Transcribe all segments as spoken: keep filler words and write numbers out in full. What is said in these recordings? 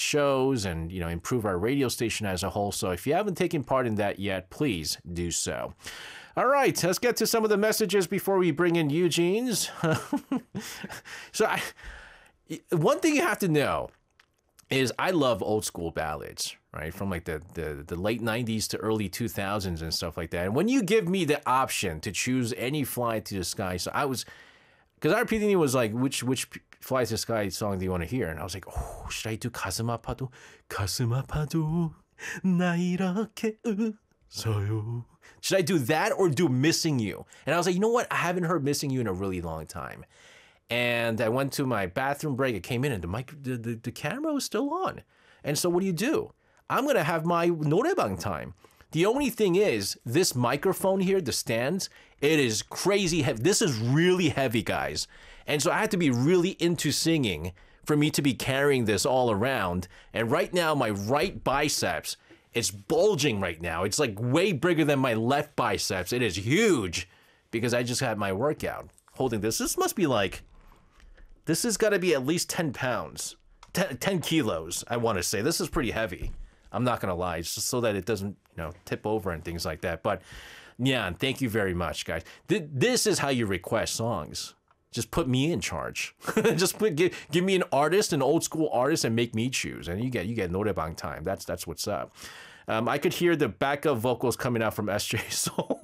shows and, you know, improve our radio station as a whole. So if you haven't taken part in that yet, please do so. All right, let's get to some of the messages before we bring in Eugene's. So I, one thing you have to know is I love old school ballads, right? From like the, the, the late nineties to early two thousands and stuff like that. And when you give me the option to choose any Fly to the Sky, so I was, because our P D was like, which which Fly to the Sky song do you want to hear? And I was like, oh, should I do 가슴 아파도? 가슴 아파도 나 이렇게 웃어요. Should I do that or do Missing You? And I was like, you know what? I haven't heard Missing You in a really long time. And I went to my bathroom break. I came in and the mic, the, the, the camera was still on. And so what do you do? I'm going to have my 노래방 time. The only thing is, this microphone here, the stands, it is crazy heavy. This is really heavy, guys. And so I had to be really into singing for me to be carrying this all around. And right now, my right biceps, it's bulging right now. It's like way bigger than my left biceps. It is huge because I just had my workout holding this. This must be like, this has got to be at least ten pounds, ten, ten kilos, I want to say. This is pretty heavy. I'm not going to lie. It's just so that it doesn't, you know, tip over and things like that. But yeah, thank you very much, guys. Th this is how you request songs. Just put me in charge. Just put give, give me an artist, an old school artist, and make me choose. And you get you get 노래방 time. That's that's what's up. Um, I could hear the backup vocals coming out from S J Soul.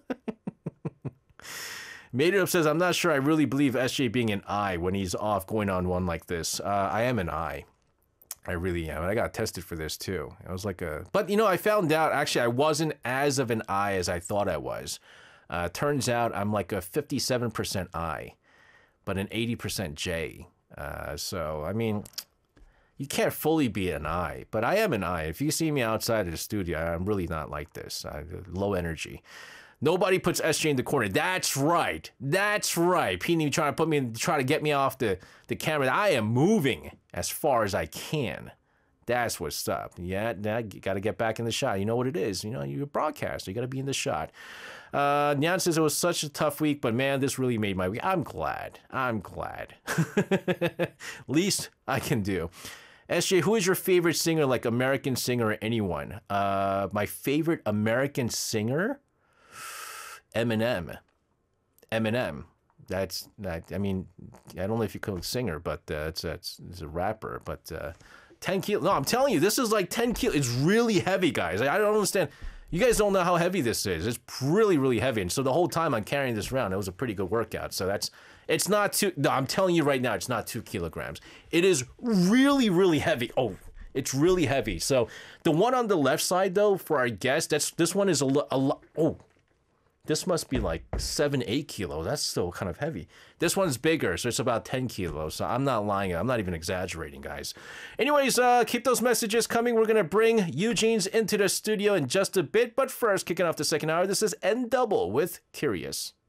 Made It Up says, I'm not sure I really believe S J being an I when he's off going on one like this. Uh, I am an I. I really am. And I got tested for this too. I was like a, but you know, I found out actually I wasn't as of an I as I thought I was. Uh, turns out I'm like a fifty-seven percent I, but an eighty percent J. Uh, so, I mean, you can't fully be an I, but I am an I. If you see me outside of the studio, I'm really not like this. I, low energy. Nobody puts S J in the corner. That's right. That's right. P trying to put me in, try to get me off the, the camera. I am moving as far as I can. That's what's up. Yeah, now you got to get back in the shot. You know what it is. You know, you're a broadcaster. You got to be in the shot. Uh, Nyan says it was such a tough week, but man, this really made my week. I'm glad. I'm glad. Least I can do. S J, who is your favorite singer, like American singer or anyone? Uh, my favorite American singer? Eminem. Eminem. That's that. I mean, I don't know if you call it singer, but uh, it's, it's it's a rapper. But uh, ten kilo. No, I'm telling you, this is like ten kilo. It's really heavy, guys. I, I don't understand. You guys don't know how heavy this is. It's really, really heavy. And so the whole time I'm carrying this around, it was a pretty good workout. So that's. It's not two. No, I'm telling you right now, it's not two kilograms. It is really, really heavy. Oh. It's really heavy. So the one on the left side, though, for our guest, that's this one is a lot. A oh. This must be like seven, eight kilos. That's still kind of heavy. This one's bigger, so it's about ten kilos. So I'm not lying. I'm not even exaggerating, guys. Anyways, uh, keep those messages coming. We're going to bring Eugene's into the studio in just a bit. But first, kicking off the second hour, this is N Double with Curious.